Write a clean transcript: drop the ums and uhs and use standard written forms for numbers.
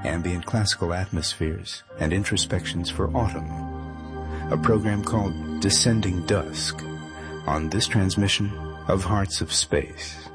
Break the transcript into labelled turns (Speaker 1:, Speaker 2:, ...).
Speaker 1: ambient classical atmospheres, and introspections for autumn. A program called Descending Dusk on this transmission of Hearts of Space.